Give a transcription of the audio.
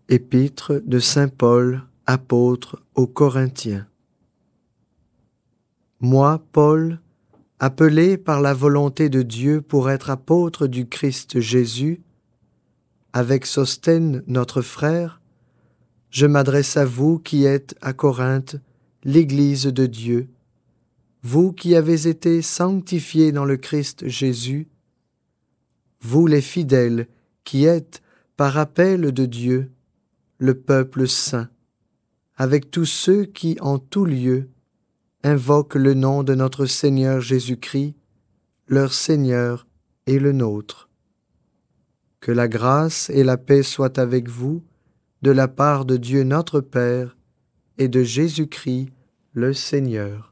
Épître de saint Paul, apôtre aux Corinthiens. Moi, Paul, appelé par la volonté de Dieu pour être apôtre du Christ Jésus, avec Sosthène notre frère, je m'adresse à vous qui êtes à Corinthe, l'Église de Dieu, vous qui avez été sanctifiés dans le Christ Jésus, vous les fidèles qui êtes, par appel de Dieu, le peuple saint, avec tous ceux qui, en tout lieu, invoquent le nom de notre Seigneur Jésus-Christ, leur Seigneur et le nôtre. Que la grâce et la paix soient avec vous, de la part de Dieu notre Père et de Jésus-Christ le Seigneur.